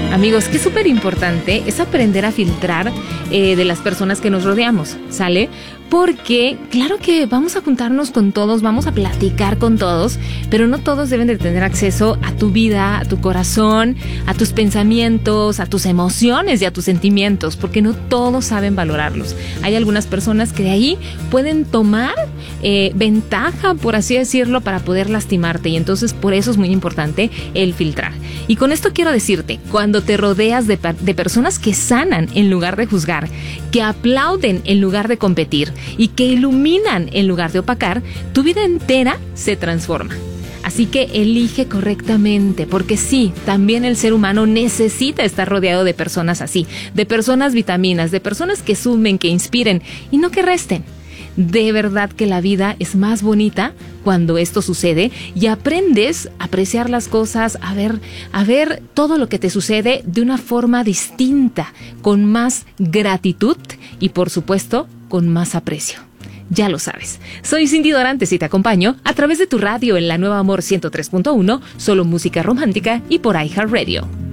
Amigos, que es súper importante es aprender a filtrar de las personas que nos rodeamos, ¿sale? Porque claro que vamos a juntarnos con todos, vamos a platicar con todos, pero no todos deben de tener acceso a tu vida, a tu corazón, a tus pensamientos, a tus emociones y a tus sentimientos, porque no todos saben valorarlos. Hay algunas personas que de ahí pueden tomar ventaja, por así decirlo, para poder lastimarte, y entonces por eso es muy importante el filtrar. Y con esto quiero decirte, cuando te rodeas de personas que sanan en lugar de juzgar, que aplauden en lugar de competir y que iluminan en lugar de opacar, tu vida entera se transforma. Así que elige correctamente, porque sí, también el ser humano necesita estar rodeado de personas así, de personas vitaminas, de personas que sumen, que inspiren y no que resten. De verdad que la vida es más bonita cuando esto sucede y aprendes a apreciar las cosas, a ver todo lo que te sucede de una forma distinta, con más gratitud y por supuesto con más aprecio. Ya lo sabes. Soy Cindy Dorantes y te acompaño a través de tu radio en la Nueva Amor 103.1, solo música romántica y por iHeartRadio.